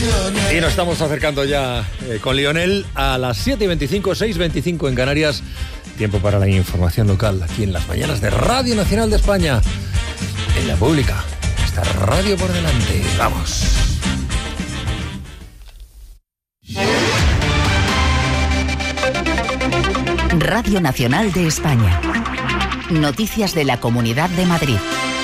Y nos estamos acercando ya con Lionel a las 7:25, 6:25 en Canarias. Tiempo para la información local aquí en las mañanas de Radio Nacional de España. En la pública. Está radio por delante. Vamos. Radio Nacional de España. Noticias de la Comunidad de Madrid.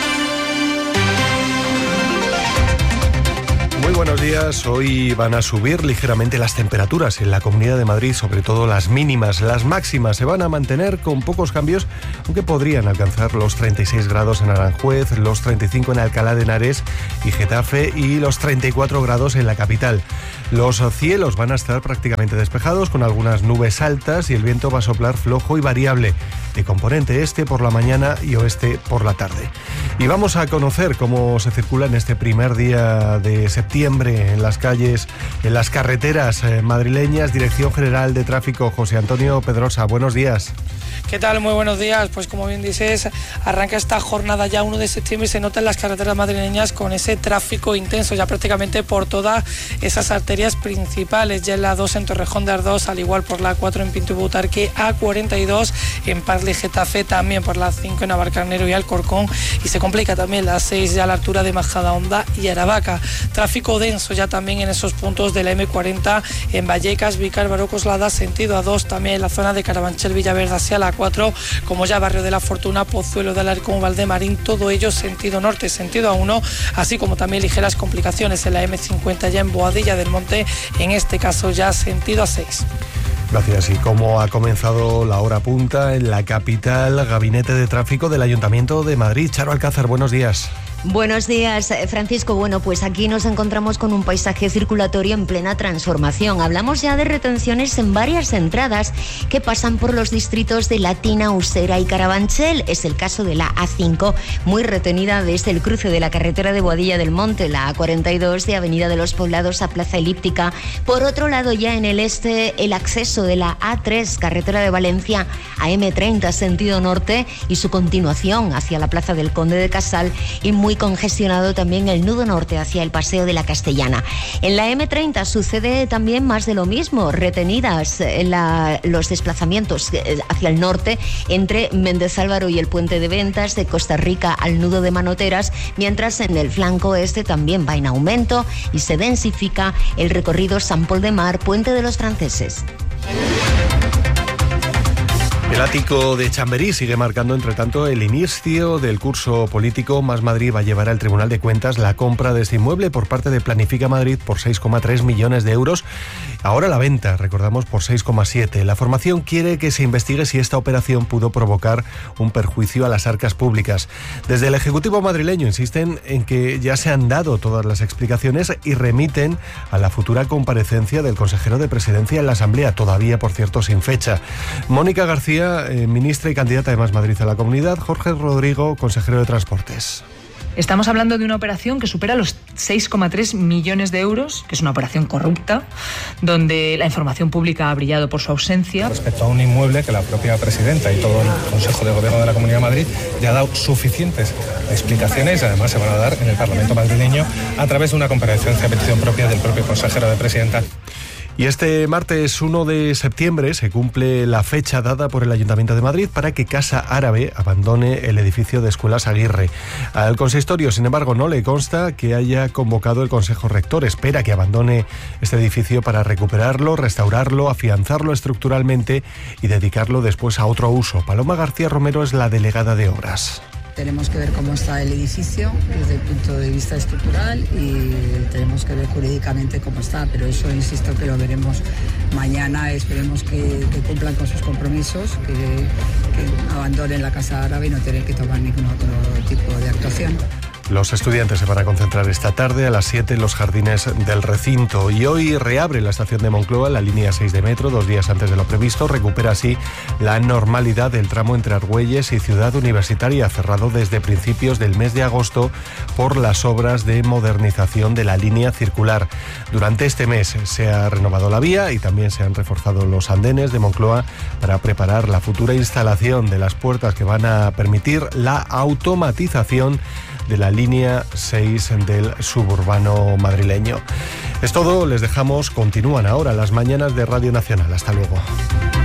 Muy buenos días. Hoy van a subir ligeramente las temperaturas en la Comunidad de Madrid, sobre todo las mínimas. Las máximas se van a mantener con pocos cambios, aunque podrían alcanzar los 36 grados en Aranjuez, los 35 en Alcalá de Henares y Getafe y los 34 grados en la capital. Los cielos van a estar prácticamente despejados con algunas nubes altas y el viento va a soplar flojo y variable, de componente este por la mañana y oeste por la tarde. Y vamos a conocer cómo se circula en este primer día de septiembre en las calles, en las carreteras madrileñas. Dirección General de Tráfico, José Antonio Pedrosa, buenos días. ¿Qué tal? Muy buenos días. Pues como bien dices, arranca esta jornada ya 1 de septiembre y se nota en las carreteras madrileñas con ese tráfico intenso ya prácticamente por todas esas arterias principales. Ya en la 2 en Torrejón de Ardoz, al igual por la 4 en Pinto y Butarque, A42 en Parla y Getafe, también por la 5 en Navalcarnero y Alcorcón, y se complica también la 6 ya a la altura de Majadahonda y Aravaca. Tráfico denso ya también en esos puntos de la M40 en Vallecas, Vícar, Baró, Coslada, sentido A2, también en la zona de Carabanchel, Villaverde hacia la 4, como ya Barrio de la Fortuna, Pozuelo de Alarcón, Valdemarín, todo ello sentido norte, sentido A1, así como también ligeras complicaciones en la M50 ya en Boadilla del Monte, en este caso ya sentido A6. Gracias. ¿Y cómo ha comenzado la hora punta en la capital? Gabinete de Tráfico del Ayuntamiento de Madrid. Charo Alcázar, buenos días. Buenos días, Francisco. Bueno, pues aquí nos encontramos con un paisaje circulatorio en plena transformación. Hablamos ya de retenciones en varias entradas que pasan por los distritos de Latina, Usera y Carabanchel. Es el caso de la A5, muy retenida desde el cruce de la carretera de Boadilla del Monte, la A42 de Avenida de los Poblados a Plaza Elíptica. Por otro lado, ya en el este, el acceso de la A3, carretera de Valencia a M30, sentido norte, y su continuación hacia la Plaza del Conde de Casal, y muy congestionado también el nudo norte hacia el Paseo de la Castellana. En la M30 sucede también más de lo mismo, retenidas los desplazamientos hacia el norte entre Méndez Álvaro y el Puente de Ventas, de Costa Rica al nudo de Manoteras, mientras en el flanco este también va en aumento y se densifica el recorrido San Pol de Mar, Puente de los Franceses. El ático de Chamberí sigue marcando, entre tanto, el inicio del curso político. Más Madrid va a llevar al Tribunal de Cuentas la compra de este inmueble por parte de Planifica Madrid por 6,3 millones de euros. Ahora la venta, recordamos, por 6,7. La formación quiere que se investigue si esta operación pudo provocar un perjuicio a las arcas públicas. Desde el Ejecutivo madrileño insisten en que ya se han dado todas las explicaciones y remiten a la futura comparecencia del consejero de Presidencia en la Asamblea, todavía, por cierto, sin fecha. Mónica García, ministra y candidata de Más Madrid a la Comunidad. Jorge Rodrigo, consejero de Transportes. Estamos hablando de una operación que supera los 6,3 millones de euros, que es una operación corrupta, donde la información pública ha brillado por su ausencia. Respecto a un inmueble que la propia presidenta y todo el Consejo de Gobierno de la Comunidad de Madrid ya ha dado suficientes explicaciones, y además se van a dar en el Parlamento madrileño a través de una comparecencia a petición propia del propio consejero de Presidenta. Y este martes 1 de septiembre se cumple la fecha dada por el Ayuntamiento de Madrid para que Casa Árabe abandone el edificio de Escuelas Aguirre. Al consistorio, sin embargo, no le consta que haya convocado el Consejo Rector. Espera que abandone este edificio para recuperarlo, restaurarlo, afianzarlo estructuralmente y dedicarlo después a otro uso. Paloma García Romero es la delegada de Obras. Tenemos que ver cómo está el edificio desde el punto de vista estructural y tenemos que ver jurídicamente cómo está, pero eso insisto que lo veremos mañana. Esperemos que cumplan con sus compromisos, que abandonen la Casa Árabe y no tienen que tomar ningún otro tipo de actuación. Los estudiantes se van a concentrar esta tarde a las 7 en los jardines del recinto. Y hoy reabre la estación de Moncloa, la línea 6 de metro, 2 días antes de lo previsto. Recupera así la normalidad del tramo entre Argüelles y Ciudad Universitaria, cerrado desde principios del mes de agosto por las obras de modernización de la línea circular. Durante este mes se ha renovado la vía y también se han reforzado los andenes de Moncloa para preparar la futura instalación de las puertas que van a permitir la automatización de la línea 6 del suburbano madrileño. Es todo, les dejamos, continúan ahora las mañanas de Radio Nacional. Hasta luego.